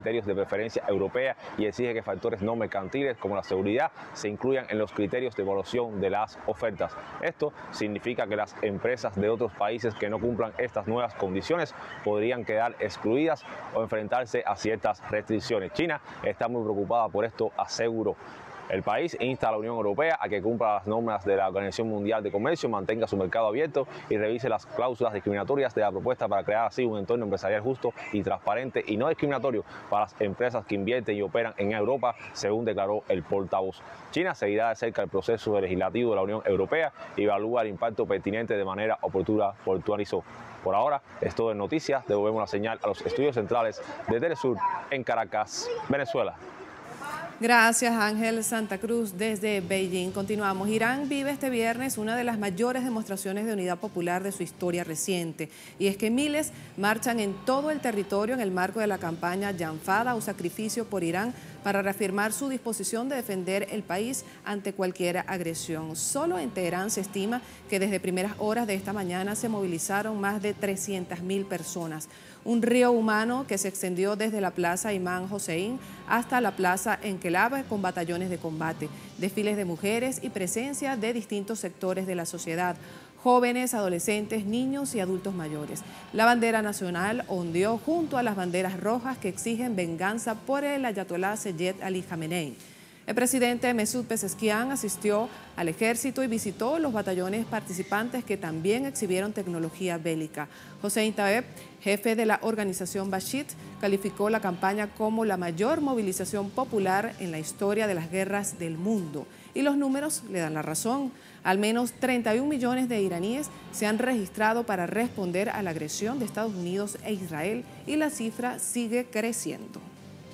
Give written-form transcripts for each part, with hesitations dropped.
criterios de preferencia europea y exige que factores no mercantiles como la seguridad se incluyan en los criterios de evaluación de las ofertas. Esto significa que las empresas de otros países que no cumplan estas nuevas condiciones podrían quedar excluidas o enfrentarse a ciertas restricciones. China está muy preocupada por esto, aseguró. El país insta a la Unión Europea a que cumpla las normas de la Organización Mundial de Comercio, mantenga su mercado abierto y revise las cláusulas discriminatorias de la propuesta para crear así un entorno empresarial justo y transparente y no discriminatorio para las empresas que invierten y operan en Europa, según declaró el portavoz. China seguirá de cerca el proceso legislativo de la Unión Europea y evalúa el impacto pertinente de manera oportuna, puntualizó. Por ahora es todo en noticias. Devolvemos la señal a los estudios centrales de Telesur en Caracas, Venezuela. Gracias, Ángel Santa Cruz, desde Beijing. Continuamos. Irán vive este viernes una de las mayores demostraciones de unidad popular de su historia reciente. Y es que miles marchan en todo el territorio en el marco de la campaña Llanfada o Sacrificio por Irán para reafirmar su disposición de defender el país ante cualquier agresión. Solo en Teherán se estima que desde primeras horas de esta mañana se movilizaron más de 300.000 personas. Un río humano que se extendió desde la Plaza Imán Hossein hasta la Plaza Enkelab con batallones de combate, desfiles de mujeres y presencia de distintos sectores de la sociedad, jóvenes, adolescentes, niños y adultos mayores. La bandera nacional ondeó junto a las banderas rojas que exigen venganza por el ayatolá Seyed Ali Jamenei. El presidente Mesut Pezeshkian asistió al ejército y visitó los batallones participantes que también exhibieron tecnología bélica. Hossein Taeb, jefe de la organización Bashit, calificó la campaña como la mayor movilización popular en la historia de las guerras del mundo. Y los números le dan la razón. Al menos 31 millones de iraníes se han registrado para responder a la agresión de Estados Unidos e Israel y la cifra sigue creciendo.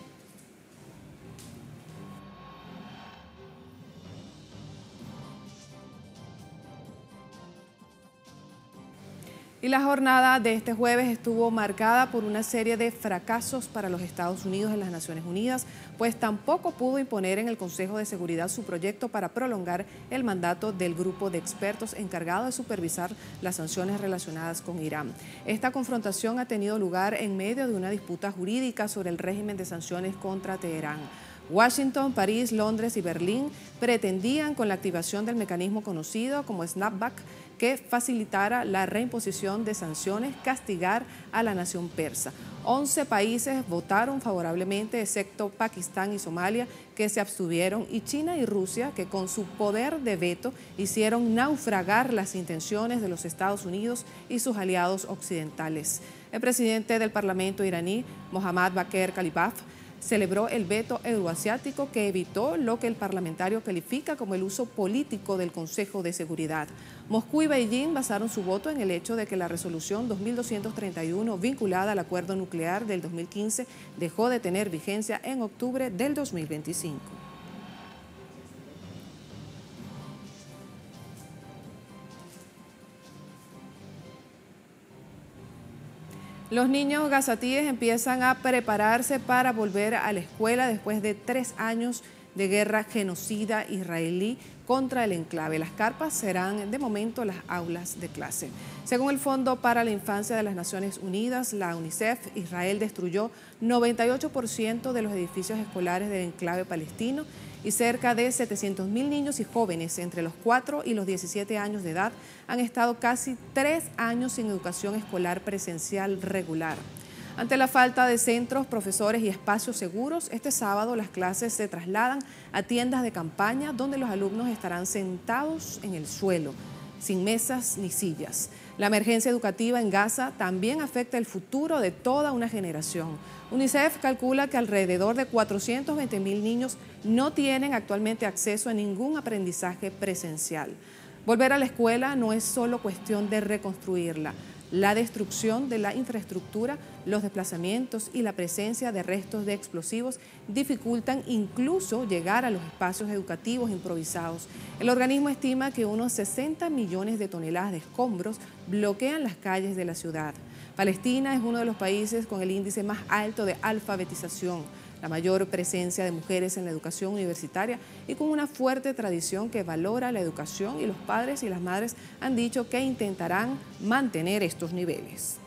Y la jornada de este jueves estuvo marcada por una serie de fracasos para los Estados Unidos en las Naciones Unidas, pues tampoco pudo imponer en el Consejo de Seguridad su proyecto para prolongar el mandato del grupo de expertos encargado de supervisar las sanciones relacionadas con Irán. Esta confrontación ha tenido lugar en medio de una disputa jurídica sobre el régimen de sanciones contra Teherán. Washington, París, Londres y Berlín pretendían, con la activación del mecanismo conocido como snapback, que facilitara la reimposición de sanciones, castigar a la nación persa. 11 países votaron favorablemente, excepto Pakistán y Somalia, que se abstuvieron, y China y Rusia, que con su poder de veto hicieron naufragar las intenciones de los Estados Unidos y sus aliados occidentales. El presidente del Parlamento iraní, Mohammad Bagher Khalibaf, celebró el veto euroasiático que evitó lo que el parlamentario califica como el uso político del Consejo de Seguridad. Moscú y Beijing basaron su voto en el hecho de que la resolución 2231 vinculada al acuerdo nuclear del 2015 dejó de tener vigencia en octubre del 2025. Los niños gazatíes empiezan a prepararse para volver a la escuela después de 3 años de guerra genocida israelí contra el enclave. Las carpas serán de momento las aulas de clase. Según el Fondo para la Infancia de las Naciones Unidas, la UNICEF, Israel destruyó 98% de los edificios escolares del enclave palestino y cerca de 700.000 niños y jóvenes entre los 4 y los 17 años de edad han estado casi 3 años sin educación escolar presencial regular. Ante la falta de centros, profesores y espacios seguros, este sábado las clases se trasladan a tiendas de campaña donde los alumnos estarán sentados en el suelo, sin mesas ni sillas. La emergencia educativa en Gaza también afecta el futuro de toda una generación. UNICEF calcula que alrededor de 420.000 niños no tienen actualmente acceso a ningún aprendizaje presencial. Volver a la escuela no es solo cuestión de reconstruirla. La destrucción de la infraestructura, los desplazamientos y la presencia de restos de explosivos dificultan incluso llegar a los espacios educativos improvisados. El organismo estima que unos 60 millones de toneladas de escombros bloquean las calles de la ciudad. Palestina es uno de los países con el índice más alto de alfabetización, la mayor presencia de mujeres en la educación universitaria y con una fuerte tradición que valora la educación, y los padres y las madres han dicho que intentarán mantener estos niveles.